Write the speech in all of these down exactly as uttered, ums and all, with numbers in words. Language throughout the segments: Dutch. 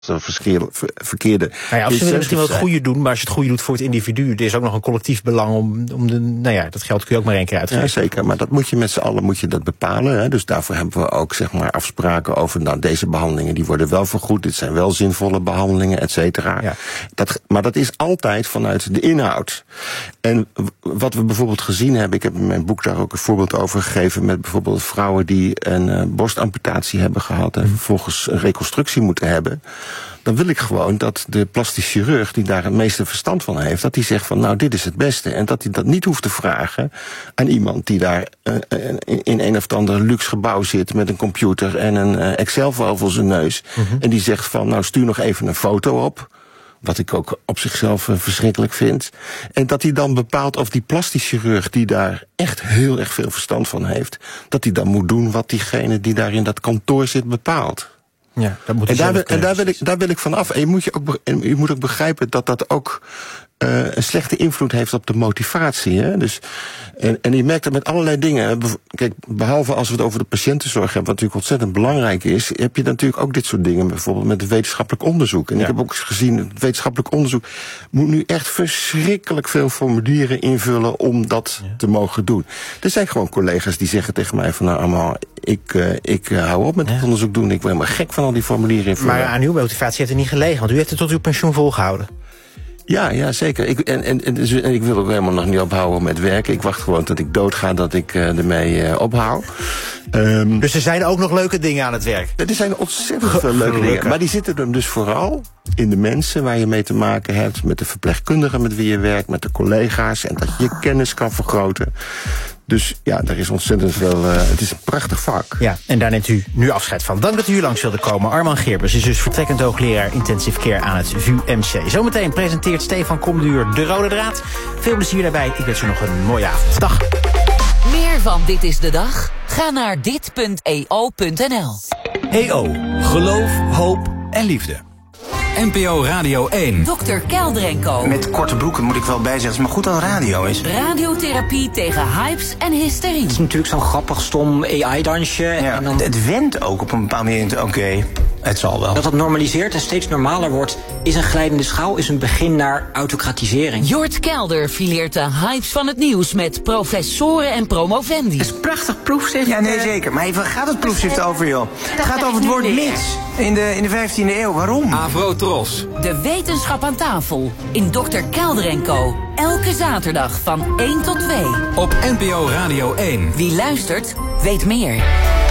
Verkeerde, verkeerde nou ja, of ze willen misschien wel het goede doen, maar als je het goede doet voor het individu, er is ook nog een collectief belang om, om de, nou ja, dat geld kun je ook maar één keer uitgeven. Ja, zeker, maar dat moet je met z'n allen moet je dat bepalen. Hè. Dus daarvoor hebben we ook zeg maar afspraken over, nou, deze behandelingen die worden wel vergoed, dit zijn wel zinvolle behandelingen, et cetera. Ja. Dat, maar dat is altijd vanuit de inhoud. En wat we bijvoorbeeld gezien hebben, ik heb in mijn boek daar ook een voorbeeld over gegeven met bijvoorbeeld vrouwen die een uh, borstamputatie hebben gehad en vervolgens een reconstructie moeten hebben. Dan wil ik gewoon dat de plastisch chirurg die daar het meeste verstand van heeft, dat hij zegt van nou, dit is het beste. En dat hij dat niet hoeft te vragen aan iemand die daar uh, in een of ander luxe gebouw zit met een computer en een uh, Excel-file voor zijn neus. Mm-hmm. En die zegt van nou, stuur nog even een foto op. Wat ik ook op zichzelf uh, verschrikkelijk vind. En dat hij dan bepaalt of die plastisch chirurg die daar echt heel erg veel verstand van heeft, dat hij dan moet doen wat diegene die daar in dat kantoor zit bepaalt. Ja, dat moet en daar, en daar, wil ik, daar wil ik van af. En je moet, je ook, je moet ook begrijpen dat dat ook uh, een slechte invloed heeft op de motivatie. Hè? Dus, en, en je merkt dat met allerlei dingen. Kijk, behalve als we het over de patiëntenzorg hebben, wat natuurlijk ontzettend belangrijk is, heb je natuurlijk ook dit soort dingen, bijvoorbeeld met het wetenschappelijk onderzoek. En ja. ik heb ook gezien, het wetenschappelijk onderzoek moet nu echt verschrikkelijk veel formulieren invullen om dat ja. te mogen doen. Er zijn gewoon collega's die zeggen tegen mij van nou, allemaal, ik, uh, ik uh, hou op met ja. het onderzoek doen, ik ben helemaal gek van al die formulieren invullen. Maar aan uw motivatie heeft het niet gelegen, want u heeft het tot uw pensioen volgehouden. Ja, ja, zeker. Ik, en, en, en, dus, en ik wil ook helemaal nog niet ophouden met werken. Ik wacht gewoon tot ik doodga, dat ik uh, ermee uh, ophoud. Um, dus er zijn ook nog leuke dingen aan het werk? Er zijn ontzettend veel leuke dingen. Maar die zitten er dus vooral in de mensen waar je mee te maken hebt, met de verpleegkundigen met wie je werkt, met de collega's, en dat je je kennis kan vergroten. Dus ja, er is ontzettend veel. Uh, het is een prachtig vak. Ja, en daar neemt u nu afscheid van. Dank dat u hier langs wilde komen. Arman Geerbers is dus vertrekkend hoogleraar intensive care aan het V U M C. Zometeen presenteert Stefan Komduur De Rode Draad. Veel plezier daarbij. Ik wens u nog een mooie avond. Dag. Meer van Dit is de Dag? Ga naar dit punt e o punt n l. E O. Geloof, hoop en liefde. N P O Radio één. dokter Kelder en Co. Met korte broeken moet ik wel bijzeggen, maar goed dat radio is. Radiotherapie tegen hypes en hysterie. Het is natuurlijk zo'n grappig, stom A I-dansje. Ja, en dan... Het went ook op een bepaalde manier. Oké, okay, het zal wel. Dat dat normaliseert en steeds normaler wordt, is een glijdende schaal, is een begin naar autocratisering. Jort Kelder fileert de hypes van het nieuws met professoren en promovendi. Het is een prachtig proefschrift. Ja, nee, zeker. Maar waar gaat het proefschrift over, joh? Het gaat over het woord mits in de, in de vijftiende eeuw. Waarom? Avro Tros. De wetenschap aan tafel in dokter Kelder en Co. Elke zaterdag van één tot twee. Op N P O Radio één. Wie luistert, weet meer.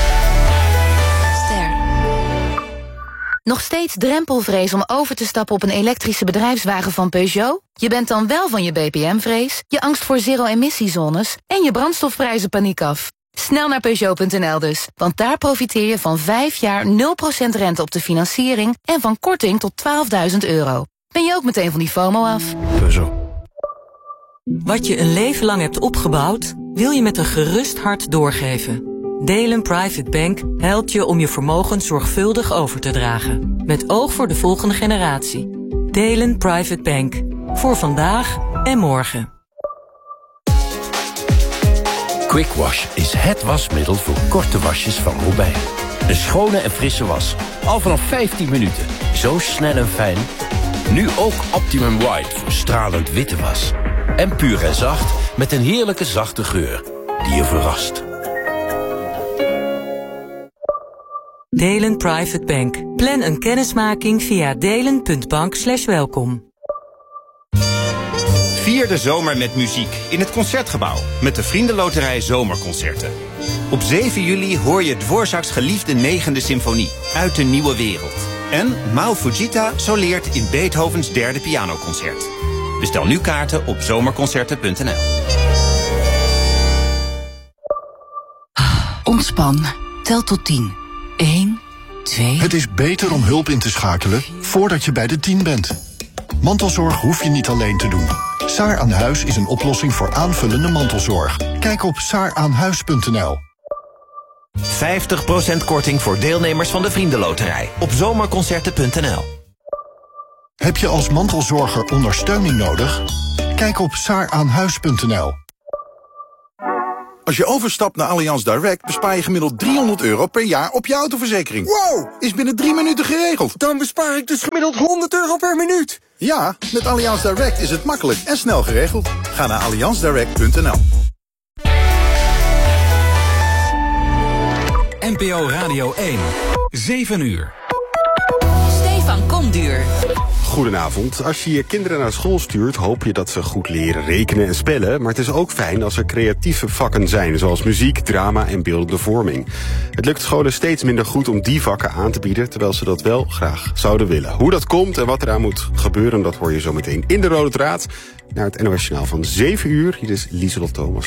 Ster. Nog steeds drempelvrees om over te stappen op een elektrische bedrijfswagen van Peugeot? Je bent dan wel van je B P M-vrees, je angst voor zero-emissiezones en je brandstofprijzen paniek af. Snel naar Peugeot punt n l dus, want daar profiteer je van vijf jaar nul procent rente op de financiering en van korting tot twaalfduizend euro. Ben je ook meteen van die FOMO af? Peugeot. Wat je een leven lang hebt opgebouwd, wil je met een gerust hart doorgeven. Delen Private Bank helpt je om je vermogen zorgvuldig over te dragen. Met oog voor de volgende generatie. Delen Private Bank. Voor vandaag en morgen. Quick Wash is het wasmiddel voor korte wasjes van Robijn. Een schone en frisse was. Al vanaf vijftien minuten. Zo snel en fijn. Nu ook Optimum White voor stralend witte was. En puur en zacht met een heerlijke zachte geur die je verrast. Delen Private Bank. Plan een kennismaking via delen punt bank slash welkom. Vier de zomer met muziek in het Concertgebouw met de Vriendenloterij Zomerconcerten. Op zeven juli hoor je Dvorak's geliefde negende symfonie uit de nieuwe wereld. En Mao Fujita soleert in Beethovens derde pianoconcert. Bestel nu kaarten op zomerconcerten punt n l. Ontspan. Tel tot tien. één, twee... Het is beter om hulp in te schakelen voordat je bij de tien bent. Mantelzorg hoef je niet alleen te doen. Saar aan Huis is een oplossing voor aanvullende mantelzorg. Kijk op saar aan huis punt n l. vijftig procent korting voor deelnemers van de Vriendenloterij op zomerconcerten punt n l. Heb je als mantelzorger ondersteuning nodig? Kijk op saar aan huis punt n l. Als je overstapt naar Allianz Direct bespaar je gemiddeld driehonderd euro per jaar op je autoverzekering. Wow! Is binnen drie minuten geregeld. Dan bespaar ik dus gemiddeld honderd euro per minuut. Ja, met Allianz Direct is het makkelijk en snel geregeld. Ga naar allianz direct punt n l. N P O Radio één. zeven uur. Stefan Komduur. Goedenavond. Als je je kinderen naar school stuurt, hoop je dat ze goed leren rekenen en spellen. Maar het is ook fijn als er creatieve vakken zijn, zoals muziek, drama en beeldende vorming. Het lukt scholen steeds minder goed om die vakken aan te bieden, terwijl ze dat wel graag zouden willen. Hoe dat komt en wat eraan moet gebeuren, dat hoor je zo meteen in de Rode Draad. Naar het N O S Journaal van zeven uur. Hier is Lieselot Thomas.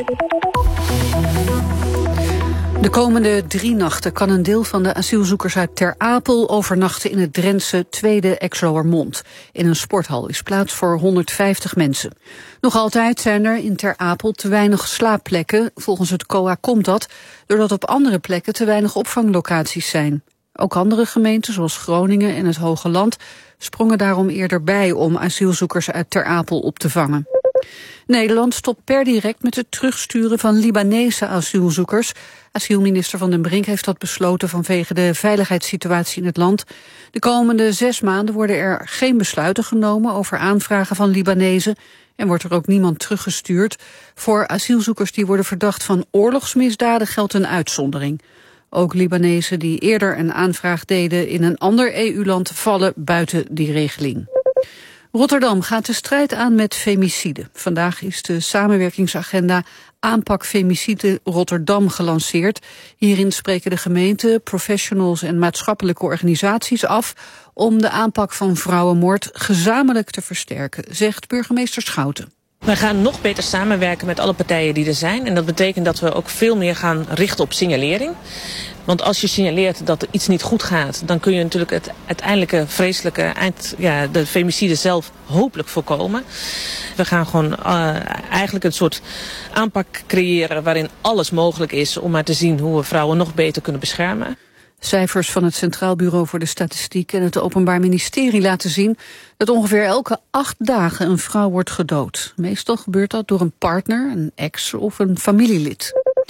De komende drie nachten kan een deel van de asielzoekers uit Ter Apel overnachten in het Drentse Tweede Exloërmond. In een sporthal is plaats voor honderdvijftig mensen. Nog altijd zijn er in Ter Apel te weinig slaapplekken. Volgens het C O A komt dat doordat op andere plekken te weinig opvanglocaties zijn. Ook andere gemeenten, zoals Groningen en het Hoge Land, sprongen daarom eerder bij om asielzoekers uit Ter Apel op te vangen. Nederland stopt per direct met het terugsturen van Libanese asielzoekers. Asielminister Van den Brink heeft dat besloten vanwege de veiligheidssituatie in het land. De komende zes maanden worden er geen besluiten genomen over aanvragen van Libanezen en wordt er ook niemand teruggestuurd. Voor asielzoekers die worden verdacht van oorlogsmisdaden geldt een uitzondering. Ook Libanezen die eerder een aanvraag deden in een ander E U-land vallen buiten die regeling. Rotterdam gaat de strijd aan met femicide. Vandaag is de samenwerkingsagenda Aanpak Femicide Rotterdam gelanceerd. Hierin spreken de gemeente, professionals en maatschappelijke organisaties af om de aanpak van vrouwenmoord gezamenlijk te versterken, zegt burgemeester Schouten. We gaan nog beter samenwerken met alle partijen die er zijn. En dat betekent dat we ook veel meer gaan richten op signalering. Want als je signaleert dat er iets niet goed gaat, dan kun je natuurlijk het uiteindelijke vreselijke eind, ja, de femicide zelf hopelijk voorkomen. We gaan gewoon uh, eigenlijk een soort aanpak creëren waarin alles mogelijk is om maar te zien hoe we vrouwen nog beter kunnen beschermen. Cijfers van het Centraal Bureau voor de Statistiek en het Openbaar Ministerie laten zien dat ongeveer elke acht dagen een vrouw wordt gedood. Meestal gebeurt dat door een partner, een ex of een familielid.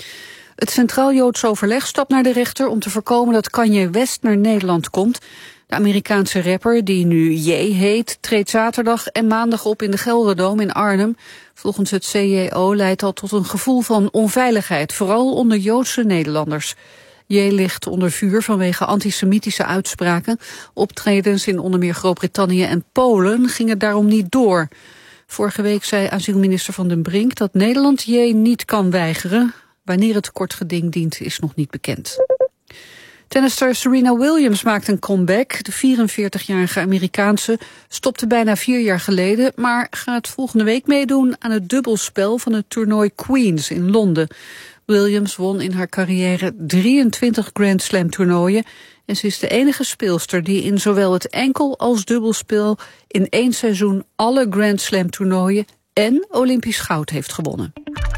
Het Centraal Joods Overleg stapt naar de rechter om te voorkomen dat Kanye West naar Nederland komt. De Amerikaanse rapper, die nu J heet, treedt zaterdag en maandag op in de Gelderdoom in Arnhem. Volgens het C J O leidt dat tot een gevoel van onveiligheid, vooral onder Joodse Nederlanders. J ligt onder vuur vanwege antisemitische uitspraken. Optredens in onder meer Groot-Brittannië en Polen gingen daarom niet door. Vorige week zei asielminister Van den Brink dat Nederland J niet kan weigeren. Wanneer het kort geding dient is nog niet bekend. Tennister Serena Williams maakt een comeback. De vierenveertigjarige Amerikaanse stopte bijna vier jaar geleden, maar gaat volgende week meedoen aan het dubbelspel van het toernooi Queens in Londen. Williams won in haar carrière drieëntwintig Grand Slam toernooien en ze is de enige speelster die in zowel het enkel als dubbelspel in één seizoen alle Grand Slam toernooien en Olympisch goud heeft gewonnen.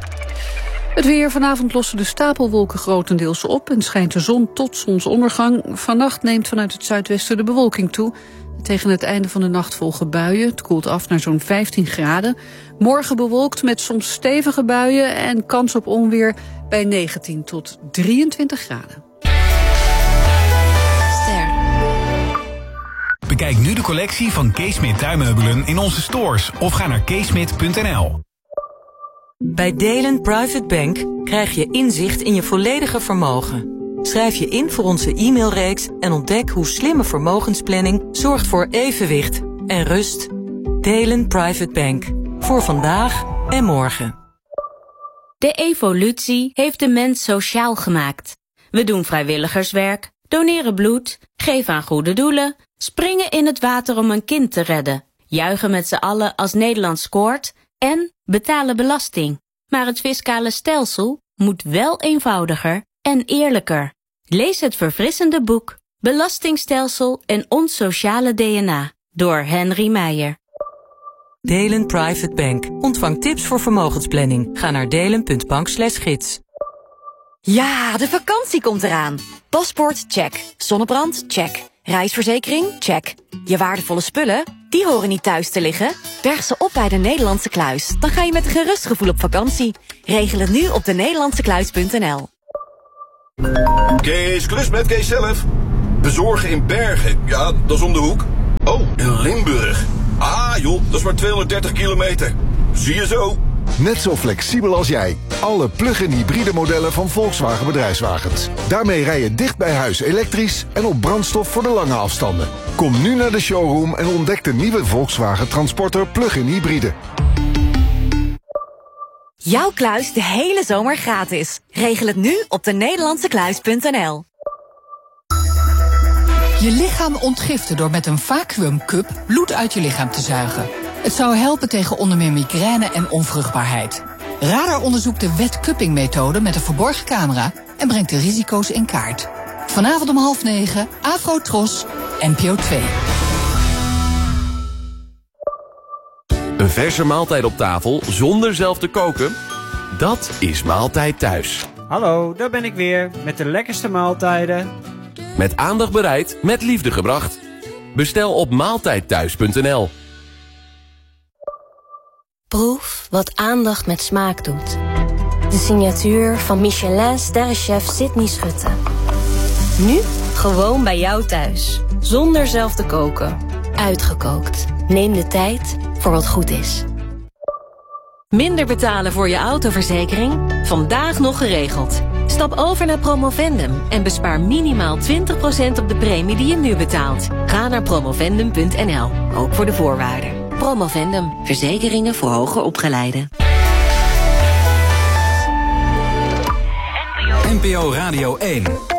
Het weer. Vanavond lossen de stapelwolken grotendeels op en schijnt de zon tot zonsondergang. Vannacht neemt vanuit het zuidwesten de bewolking toe. Tegen het einde van de nacht volgen buien. Het koelt af naar zo'n vijftien graden. Morgen bewolkt met soms stevige buien en kans op onweer bij negentien tot drieëntwintig graden. Ster. Bekijk nu de collectie van Keesmit tuinmeubelen in onze stores of ga naar keesmit punt n l. Bij Delen Private Bank krijg je inzicht in je volledige vermogen. Schrijf je in voor onze e-mailreeks en ontdek hoe slimme vermogensplanning zorgt voor evenwicht en rust. Delen Private Bank. Voor vandaag en morgen. De evolutie heeft de mens sociaal gemaakt. We doen vrijwilligerswerk, doneren bloed, geven aan goede doelen, springen in het water om een kind te redden, juichen met z'n allen als Nederland scoort en betalen belasting. Maar het fiscale stelsel moet wel eenvoudiger en eerlijker. Lees het verfrissende boek Belastingstelsel en ons sociale D N A door Henry Meijer. Delen Private Bank. Ontvang tips voor vermogensplanning. Ga naar delen punt bank slash gids. Ja, de vakantie komt eraan. Paspoort, check. Zonnebrand, check. Reisverzekering? Check. Je waardevolle spullen? Die horen niet thuis te liggen. Berg ze op bij de Nederlandse Kluis. Dan ga je met een gerust gevoel op vakantie. Regel het nu op de Nederlandse Kluis punt n l. Kees, klus met Kees zelf. Bezorgen in Bergen. Ja, dat is om de hoek. Oh, in Limburg. Ah joh, dat is maar tweehonderddertig kilometer. Zie je zo. Net zo flexibel als jij. Alle plug-in hybride modellen van Volkswagen Bedrijfswagens. Daarmee rij je dicht bij huis elektrisch en op brandstof voor de lange afstanden. Kom nu naar de showroom en ontdek de nieuwe Volkswagen Transporter plug-in hybride. Jouw kluis de hele zomer gratis. Regel het nu op de Nederlandse Kluis punt n l. Je lichaam ontgiften door met een vacuümcup bloed uit je lichaam te zuigen. Het zou helpen tegen onder meer migraine en onvruchtbaarheid. Radar onderzoekt de wet-cupping-methode met een verborgen camera en brengt de risico's in kaart. Vanavond om half negen, Afro Tros, N P O twee. Een verse maaltijd op tafel zonder zelf te koken? Dat is Maaltijd Thuis. Hallo, daar ben ik weer met de lekkerste maaltijden. Met aandacht bereid, met liefde gebracht. Bestel op maaltijdthuis punt n l. Proef wat aandacht met smaak doet. De signatuur van Michelin-sterrenchef Sydney Schutte. Nu gewoon bij jou thuis. Zonder zelf te koken. Uitgekookt. Neem de tijd voor wat goed is. Minder betalen voor je autoverzekering? Vandaag nog geregeld. Stap over naar Promovendum en bespaar minimaal twintig procent op de premie die je nu betaalt. Ga naar promovendum punt n l, ook voor de voorwaarden. Promovendum, verzekeringen voor hoger opgeleiden. N P O Radio één.